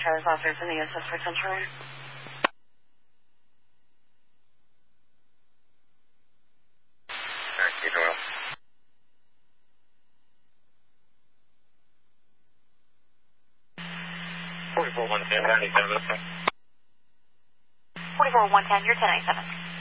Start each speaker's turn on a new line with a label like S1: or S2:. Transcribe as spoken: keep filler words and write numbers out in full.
S1: Charlie's officers in the U S S for Central.
S2: forty-four one ten, ninety-seven.
S3: forty-four one ten, you're ten ninety-seven.